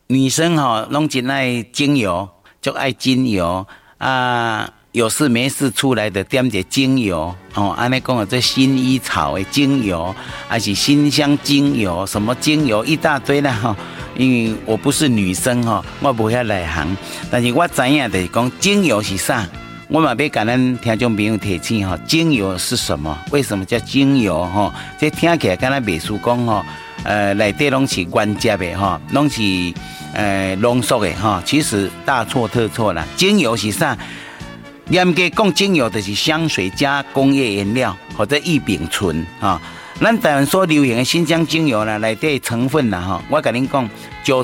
女生拢真爱精油，就爱精油啊。有事没事出来的点点精油安尼讲这薰衣草的精油，还是馨香精油，什么精油一大堆啦因为我不是女生我不遐内行，但是我知影就是讲精油是啥，我嘛要跟咱听众朋友提醒精油是什么？为什么叫精油这听起来敢若袂输讲内底拢是原汁的拢是浓缩的其实大错特错啦。精油是啥？严格讲，精油就是香水加工业原料或者异丙醇咱台湾所流行的新疆精油呢，内底成分啦我跟您讲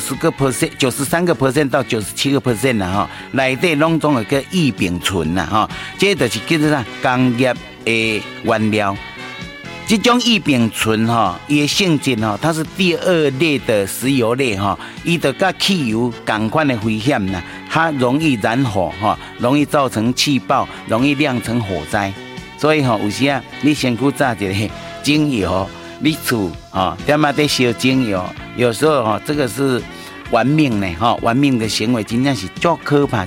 ，93% 到97%啦内底拢总有个异丙醇啦这就是叫做啥工业的原料。这种异丙醇它的性质它是第二类的石油类它就跟汽油同款的危险啦，它容易燃火容易造成气爆，容易酿成火灾。所以有时你身躯炸一个精油，你厝点仔在烧精油，有时候这个是玩命呢玩命的行为，真正是足可怕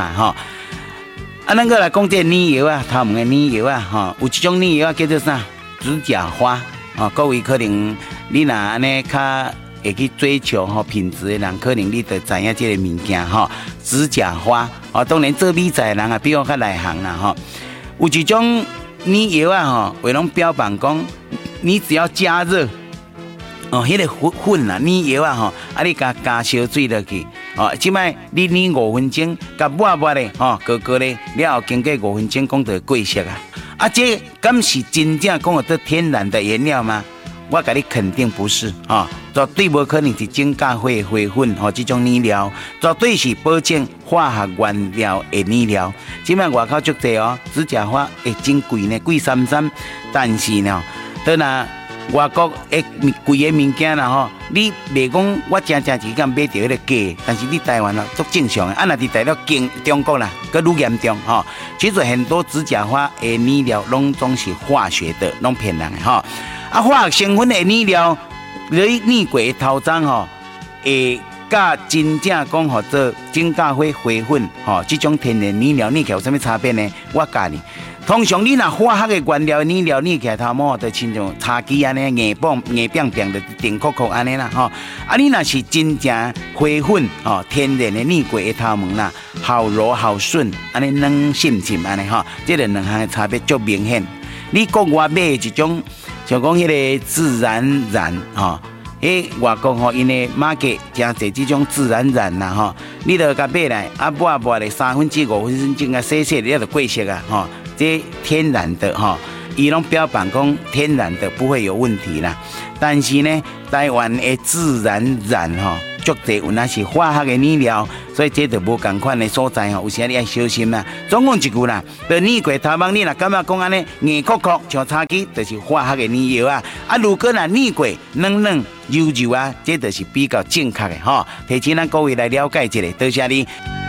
咱个来讲这泥油头毛的泥油有一种泥油叫做啥？指甲花各位可能你若安尼较会去追求品质的人，可能你就知影这个物件指甲花当然做美仔的人比我较内行啦有一种泥油为拢标榜讲，你只要加热迄个粉泥油你加烧水落去即摆你捏5分钟，甲抹抹的高高的了后，经过5分钟，讲就过色这敢是真正讲的天然的原料吗？我跟你肯定不是绝对不可能是增加花粉这种泥料，绝对是保证化学原料的泥料。现在外口足多指甲花会真贵呢，贵三，但是呢，当然外国的贵的物件啦你袂讲我真是敢买到迄个假，但是你台湾足正常的，若伫大陆中国啦，更愈严重其实很多指甲花的泥料拢总是化学的，拢骗人的化学成分的泥料，你捏过头章会甲真正讲做增加花粉这种天然泥料捏起来有啥物差别呢？我教你。通常你若化学的原料泥料捏起来头毛就亲像茶几安尼硬扁扁的顶壳壳安尼啦你若是真正花粉天然的捏过的头毛啦，好柔好顺安尼软深安尼这个两项的差别足明显。你国外买一种像讲迄个自然染外国因的马给真侪这种自然染啦你就甲买来抹咧3分至5分钟啊洗你就过色这天然的伊拢标榜讲天然的不会有问题啦，但是呢，台湾的自然染足侪有那是化学的泥料，所以这就无同款的所在有时你要小心啦。总共一句啦，就捏过头毛，你若感觉讲安尼硬壳壳像茶几，就是化学的泥油如果若捏过软柔这就是比较正确的提醒咱各位来了解一下，多谢你。